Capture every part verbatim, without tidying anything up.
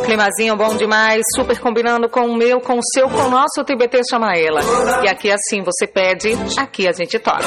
Climazinho bom demais, super combinando com o meu, com o seu, com o nosso T B T Chama Ela. E aqui assim você pede, aqui a gente toca.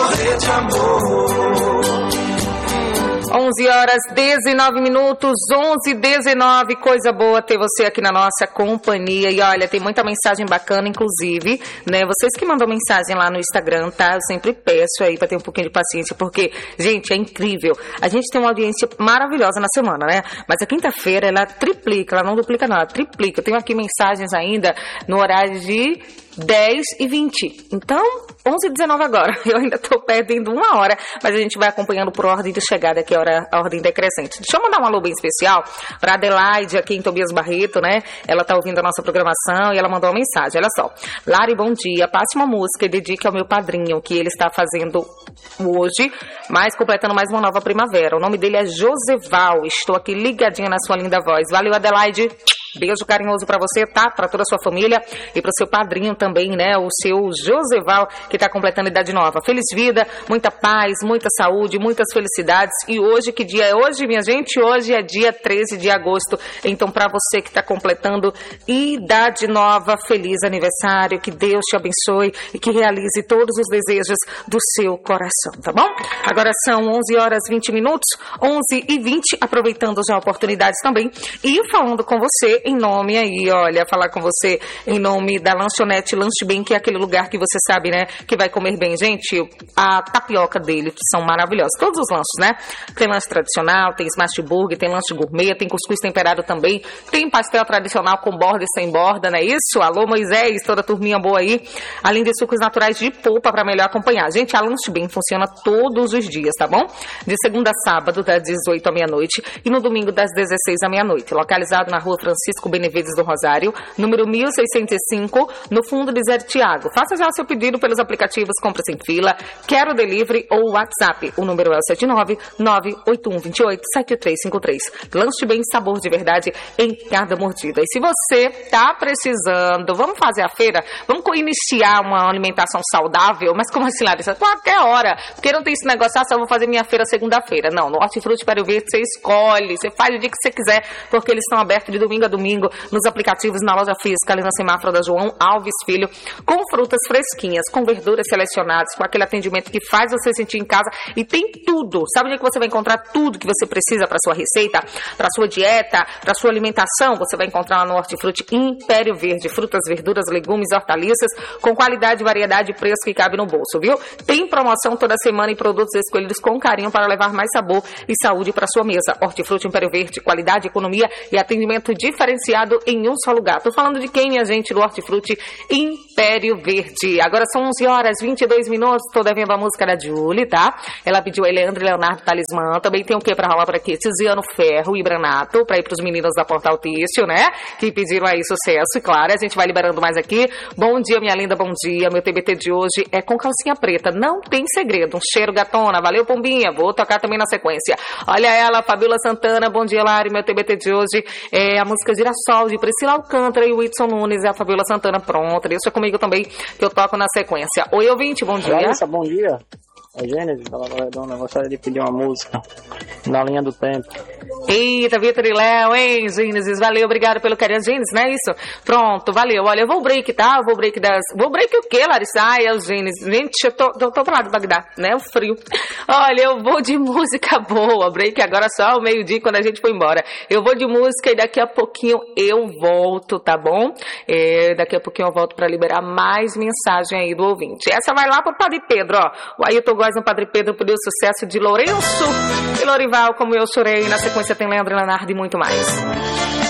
onze horas, dezenove minutos, onze e dezenove, coisa boa ter você aqui na nossa companhia. E olha, tem muita mensagem bacana, inclusive, né? Vocês que mandam mensagem lá no Instagram, tá? Eu sempre peço aí pra ter um pouquinho de paciência, porque, gente, é incrível. A gente tem uma audiência maravilhosa na semana, né? Mas a quinta-feira, ela triplica, ela não duplica não, ela triplica. Eu tenho aqui mensagens ainda no horário de dez e vinte. Então, onze e dezenove agora. Eu ainda tô perdendo uma hora, mas a gente vai acompanhando por ordem de chegada aqui, a, hora, a ordem decrescente. Deixa eu mandar um alô bem especial pra Adelaide, aqui em Tobias Barreto, né? Ela tá ouvindo a nossa programação e ela mandou uma mensagem, olha só. Lari, bom dia. Passe uma música e dedique ao meu padrinho, que ele está fazendo hoje, mas completando mais uma nova primavera. O nome dele é Joseval. Estou aqui ligadinha na sua linda voz. Valeu, Adelaide. Beijo carinhoso pra você, tá? Pra toda a sua família e pro seu padrinho também, né? O seu Joseval, que tá completando idade nova. Feliz vida, muita paz, muita saúde, muitas felicidades. E hoje, que dia é hoje, minha gente? Hoje é dia treze de agosto. Então, pra você que tá completando idade nova, feliz aniversário. Que Deus te abençoe e que realize todos os desejos do seu coração, tá bom? Agora são onze horas e vinte minutos, onze e vinte, aproveitando já oportunidades também e falando com você em nome aí, olha, falar com você em nome da lanchonete Lanche Bem, que é aquele lugar que você sabe, né, que vai comer bem. Gente, a tapioca dele, que são maravilhosos. Todos os lanches, né? Tem lanche tradicional, tem smash burger, tem lanche gourmet, tem cuscuz temperado também, tem pastel tradicional com borda e sem borda, não é isso? Alô, Moisés, toda a turminha boa aí. Além de sucos naturais de polpa para melhor acompanhar. Gente, a Lanche Bem funciona todos os dias, tá bom? De segunda a sábado, das dezoito à meia-noite e no domingo, das dezesseis à meia-noite. Localizado na rua Francisco Benevides do Rosário, número mil seiscentos e cinco, no fundo de Zé Tiago. Faça já o seu pedido pelos aplicativos Compre Sem Fila, Quero Delivery ou WhatsApp. O número é o sete nove nove oito um dois oito sete três cinco três. Lanche Bem, sabor de verdade em cada mordida. E se você tá precisando, vamos fazer a feira? Vamos iniciar uma alimentação saudável? Mas como assim, Larissa? Qualquer hora. Porque não tem esse negócio, ah, só vou fazer minha feira segunda-feira. Não, no Hortifruti Império Verde você escolhe, você faz o dia que você quiser, porque eles estão abertos de domingo a domingo nos aplicativos, na loja física, ali na Semáforo da João Alves Filho, com frutas fresquinhas, com verduras selecionadas, com aquele atendimento que faz você sentir em casa e tem tudo. Sabe onde é que você vai encontrar tudo que você precisa para sua receita, para sua dieta, para sua alimentação? Você vai encontrar lá no Hortifruti Império Verde, frutas, verduras, legumes, hortaliças, com qualidade, variedade e preço que cabe no bolso, viu? Tem promoção toda semana e produtos escolhidos com carinho para levar mais sabor e saúde para sua mesa. Hortifruti Império Verde, qualidade, economia e atendimento diferenciado em um só lugar. Tô falando de quem, minha gente? Do Hortifruti Império Verde. Agora são onze horas e vinte e dois minutos. Tô devendo a música da Julie, tá? Ela pediu a Leandro e Leonardo Talismã. Também tem o que pra rolar por aqui? Tiziano Ferro e Branato, pra ir pros meninos da Portal Têxtil, né? Que pediram aí sucesso. E claro, a gente vai liberando mais aqui. Bom dia, minha linda, bom dia. Meu T B T de hoje é com calcinha preta. Não tem segredo. Um cheiro gatona. Valeu, Pombinha. Vou tocar também na sequência. Olha ela, Fabiola Santana. Bom dia, Lari. Meu T B T de hoje é a música Girassol, de Priscila Alcântara e o Whitson Nunes e a Fabiola Santana. Pronto, deixa comigo também que eu toco na sequência. Oi, ouvinte, bom dia. Larissa, bom dia. É Gênesis, da Lagoa Redonda. Eu gostaria de pedir uma música na linha do tempo. Eita, Vitor e Léo, hein, Gênesis, valeu, obrigado pelo carinho, Gênesis, não é isso? Pronto, valeu, olha, eu vou break, tá? Eu vou break das... Vou break o quê, Larissa? Ai, é o Gênesis, gente, eu tô, tô, tô pra lá de Bagdá, né, o frio. Olha, eu vou de música boa, break agora só ao meio-dia quando a gente for embora. Eu vou de música e daqui a pouquinho eu volto, tá bom? É, daqui a pouquinho eu volto pra liberar mais mensagem aí do ouvinte. Essa vai lá pro Padre Pedro, ó, o Ailton Góes no Padre Pedro pediu o sucesso de Lourenço e Lorival, como eu chorei. Na sequência tem Leandro e Leonardo e muito mais.